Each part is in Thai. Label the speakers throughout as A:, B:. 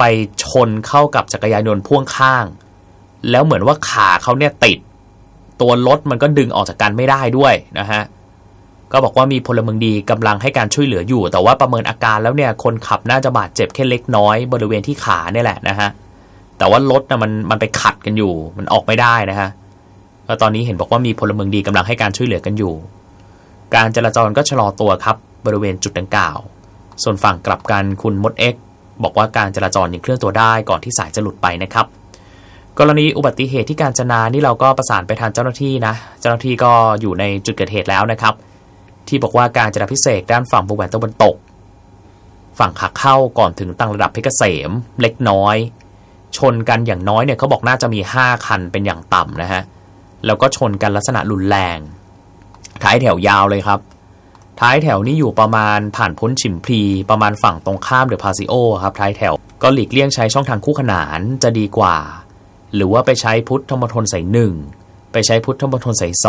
A: ไปชนเข้ากับจักรยานยนต์พ่วงข้างแล้วเหมือนว่าขาเขาเนี่ยติดตัวรถมันก็ดึงออกจากกันไม่ได้ด้วยนะฮะก็บอกว่ามีพลเมืองดีกำลังให้การช่วยเหลืออยู่แต่ว่าประเมินอาการแล้วเนี่ยคนขับน่าจะบาดเจ็บแค่เล็กน้อยบริเวณที่ขาเนี่ยแหละนะฮะแต่ว่ารถนะมันไปขัดกันอยู่มันออกไม่ได้นะฮะแล้วตอนนี้เห็นบอกว่ามีพลเมืองดีกำลังให้การช่วยเหลือกันอยู่การจราจรก็ชะลอตัวครับบริเวณจุดดังกล่าวส่วนฝั่งกลับกันคุณมดเอ็กบอกว่าการจราจรยังเคลื่อนตัวได้ก่อนที่สายจะหลุดไปนะครับกรณีอุบัติเหตุที่กาญจนานี่เราก็ประสานไปทางเจ้าหน้าที่นะเจ้าหน้าที่ก็อยู่ในจุดเกิดเหตุแล้วนะครับที่บอกว่าการจราพิเศษด้านฝั่งวงแหวนตะวันตกฝั่งขาเข้าก่อนถึงต่างระดับเพชรเกษมเล็กน้อยชนกันอย่างน้อยเนี่ยเขาบอกน่าจะมี5คันเป็นอย่างต่ำนะฮะแล้วก็ชนกันลักษณะรุนแรงท้ายแถวยาวเลยครับท้ายแถวนี่อยู่ประมาณผ่านพ้นฉิมพลีประมาณฝั่งตรงข้ามเดอะพาซิโอครับท้ายแถวก็หลีกเลี่ยงใช้ช่องทางคู่ขนานจะดีกว่าหรือว่าไปใช้พุทธมณฑลสาย1ไปใช้พุทธมณฑลสาย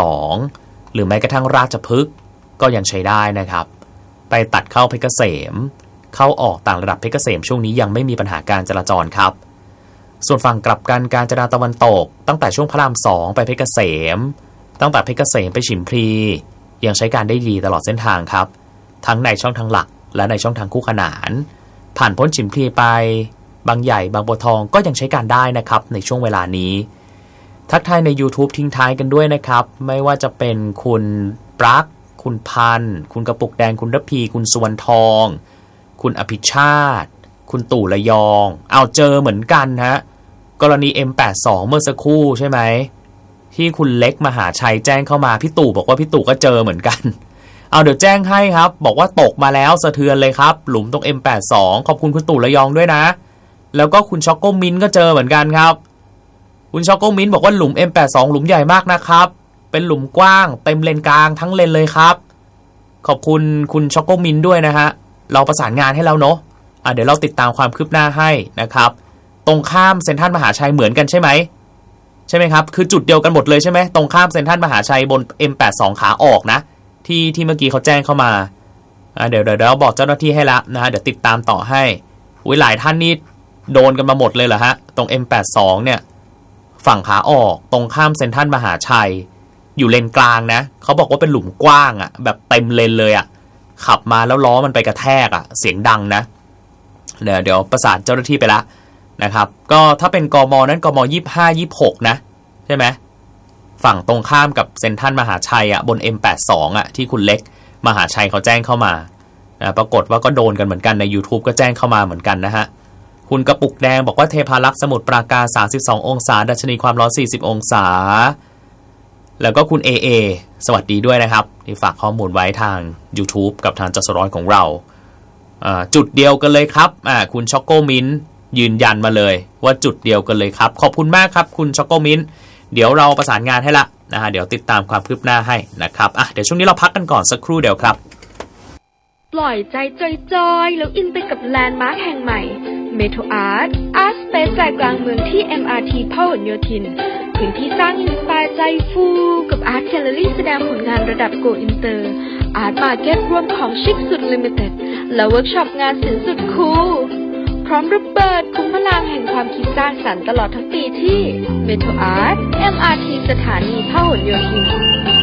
A: 2หรือแม้กระทั่งราชพฤกษ์ก็ยังใช้ได้นะครับไปตัดเข้าเพชรเกษมเข้าออกต่างระดับเพชรเกษมช่วงนี้ยังไม่มีปัญหาการจราจรครับส่วนฝั่งกลับกันกาญจนาตะวันตกตั้งแต่ช่วงพระราม2ไปเพชรเกษมตั้งแต่เพชรเกษมไปฉิมพลียังใช้การได้ดีตลอดเส้นทางครับทั้งในช่องทางหลักและในช่องทางคู่ขนานผ่านพ้นฉิมพลีไปบางใหญ่บางบัวทองก็ยังใช้การได้นะครับในช่วงเวลานี้ทักทายใน YouTube ทิ้งท้ายกันด้วยนะครับไม่ว่าจะเป็นคุณปลั๊กคุณพันธ์คุณกระปุกแดงคุณระพีคุณสุวรรณทองคุณอภิชาติคุณตู่ระยองเอาเจอเหมือนกันฮะกรณี M82 เมื่อสักครู่ใช่ไหมที่คุณเล็กมหาชัยแจ้งเข้ามาพี่ตู่บอกว่าพี่ตู่ก็เจอเหมือนกันเอาเดี๋ยวแจ้งให้ครับบอกว่าตกมาแล้วสะเทือนเลยครับหลุมตรง M82 ขอบคุณคุณตู่ระยองด้วยนะแล้วก็คุณช็อกโกมินก็เจอเหมือนกันครับคุณช็อกโกมินบอกว่าหลุม M82 หลุมใหญ่มากนะครับเป็นหลุมกว้างเต็มเลนกลางทั้งเลนเลยครับขอบคุณคุณช็อกโกมินด้วยนะฮะเราประสานงานให้แล้วเนาะเดี๋ยวเราติดตามความคืบหน้าให้นะครับตรงข้ามเซ็นทรัลมหาชัยเหมือนกันใช่ไหมครับคือจุดเดียวกันหมดเลยใช่ไหมตรงข้ามเซ็นทรัลมหาชัยบน M82 ขาออกนะที่เมื่อกี้เขาแจ้งเข้ามาเดี๋ยวเราบอกเจ้าหน้าที่ให้ละนะฮะเดี๋ยวติดตามต่อให้หลายท่านนี่โดนกันมาหมดเลยเหรอฮะตรง M82 เนี่ยฝั่งขาออกตรงข้ามเซ็นทรัลมหาชัยอยู่เลนกลางนะเขาบอกว่าเป็นหลุมกว้างอ่ะแบบเต็มเลนเลยอ่ะขับมาแล้วล้อมันไปกระแทกอ่ะเสียงดังนะเดี๋ยวประสานเจ้าหน้าที่ไปละนะครับก็ถ้าเป็นกมนั้นกม25-26นะใช่ไหมฝั่งตรงข้ามกับเซ็นทรัลมหาชัยอ่ะบน M82 อ่ะที่คุณเล็กมหาชัยเขาแจ้งเข้ามาปรากฏว่าก็โดนกันเหมือนกันใน YouTube ก็แจ้งเข้ามาเหมือนกันนะฮะคุณกระปุกแดงบอกว่าเทพารักษ์สมุทรปราการ32องศาดัชนีความร้อน40องศาแล้วก็คุณ AA สวัสดีด้วยนะครับที่ฝากข้อมูลไว้ทาง YouTube กับทางจสร้อยของเราจุดเดียวกันเลยครับคุณช็อกโกมินยืนยันมาเลยว่าจุดเดียวกันเลยครับขอบคุณมากครับคุณช็อกโกมินเดี๋ยวเราประสานงานให้ละนะฮะเดี๋ยวติดตามความคืบหน้าให้นะครับเดี๋ยวช่วงนี้เราพักกันก่อนสักครู่เดียวครับ
B: ปล่อยใจจอยๆแล้วอินไปกับแลนด์มาร์คแห่งใหม่เมโทอาร์ตสเปซใจกลางเมืองที่ MRT พหลโยธินพื้นที่สร้างอินสไตล์ใจฟูกับอาร์ตแกลเลอรี่แสดงผลงานระดับโกอินเตอร์อาร์ตมาร์เก็ตรวมของชิคสุดลิมิเต็ดและเวิร์กช็อปงานศิลป์สุดคูลพร้อมระเบิดคุ้มพลังแห่งความคิดสร้างสรรค์ตลอดทั้งปีที่เมโทอาร์ต MRT สถานีพหลโยธิน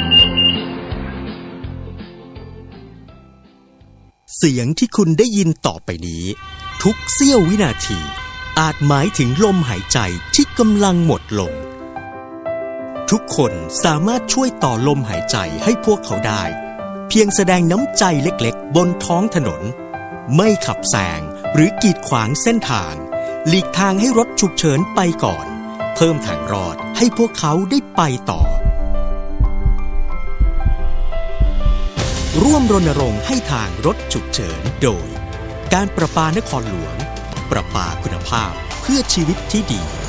C: เสียงที่คุณได้ยินต่อไปนี้ทุกเสี้ยววินาทีอาจหมายถึงลมหายใจที่กำลังหมดลงทุกคนสามารถช่วยต่อลมหายใจให้พวกเขาได้เพียงแสดงน้ำใจเล็กๆบนท้องถนนไม่ขับแซงหรือกีดขวางเส้นทางหลีกทางให้รถฉุกเฉินไปก่อนเพิ่มทางรอดให้พวกเขาได้ไปต่อร่วมรณรงค์ให้ทางรถฉุกเฉินโดยการประปานครหลวงประปาคุณภาพเพื่อชีวิตที่ดี